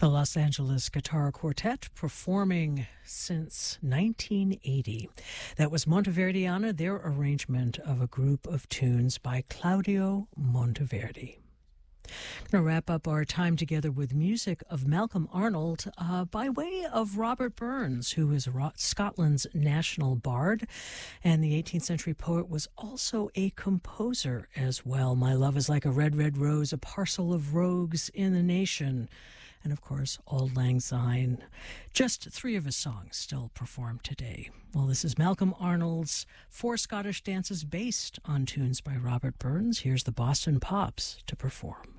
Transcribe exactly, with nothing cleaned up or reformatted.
The Los Angeles Guitar Quartet, performing since nineteen eighty. That was Monteverdiana, their arrangement of a group of tunes by Claudio Monteverdi. I'm going to wrap up our time together with music of Malcolm Arnold uh, by way of Robert Burns, who is Scotland's national bard, and the eighteenth century poet was also a composer as well. My love is like a red, red rose, a parcel of rogues in the nation. And of course, Auld Lang Syne. Just three of his songs still performed today. Well, this is Malcolm Arnold's Four Scottish Dances based on tunes by Robert Burns. Here's the Boston Pops to perform.